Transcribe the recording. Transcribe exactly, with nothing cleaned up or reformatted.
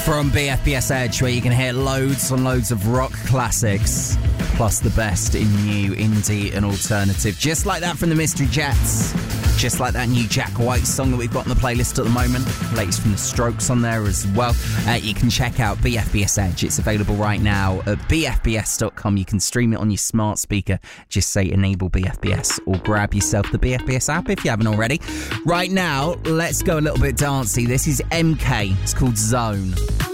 from B F B S Edge, where you can hear loads and loads of rock classics, plus the best in new, indie and alternative. Just like that from the Mystery Jets. Just like that new Jack White song that we've got on the playlist at the moment. Latest from the Strokes on there as well. Uh, you can check out B F B S Edge. It's available right now at b f b s dot com. You can stream it on your smart speaker. Just say enable B F B S or grab yourself the B F B S app if you haven't already. Right now, let's go a little bit dancey. This is M K. It's called Zone.